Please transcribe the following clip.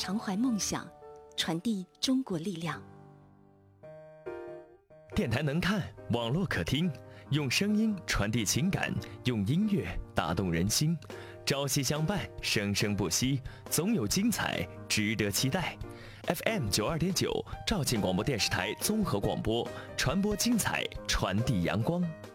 常怀梦想，传递中国力量。 电台能看，网络可听，用声音传递情感，用音乐打动人心。朝夕相伴，生生不息，总有精彩值得期待。FM92.9，肇庆广播电视台综合广播，传播精彩，传递阳光。